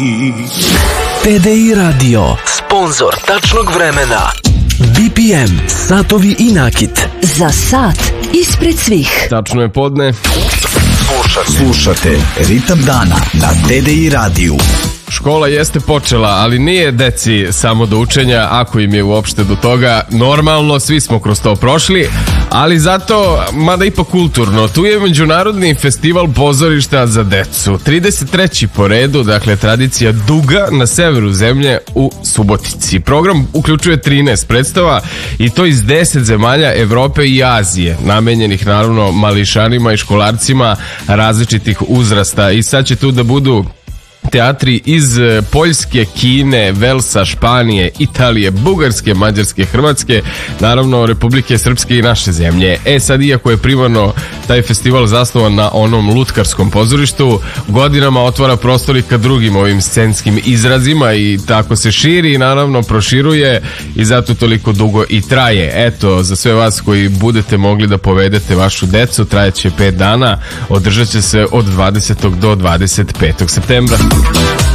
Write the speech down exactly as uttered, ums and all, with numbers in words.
T D I Radio, sponzor tačnog vremena. B P M, satovi i nakit. Za sat ispred svih. Tačno je podne. Slušate, Slušate Ritam dana na T D I radiju. Škola jeste počela, ali nije deci samo do učenja, ako im je uopšte do toga. Normalno, svi smo kroz to prošli, ali zato, mada ipak kulturno, tu je Međunarodni festival pozorišta za decu. trideset treći po redu, dakle tradicija duga na severu zemlje u Subotici. Program uključuje trinaest predstava i to iz deset zemalja Evrope i Azije, namenjenih naravno mališanima i školarcima različitih uzrasta. I sad će tu da budu teatri iz Poljske, Kine, Velsa, Španije, Italije, Bugarske, Mađarske, Hrvatske, naravno Republike Srpske i naše zemlje. E sad, iako je primarno taj festival zasnovan na onom lutkarskom pozorištu, godinama otvara prostor i ka drugim ovim scenskim izrazima i tako se širi i naravno proširuje i zato toliko dugo i traje. Eto, za sve vas koji budete mogli da povedete vašu decu, trajeće pet dana, održat će se od dvadesetog do dvadeset petog septembra.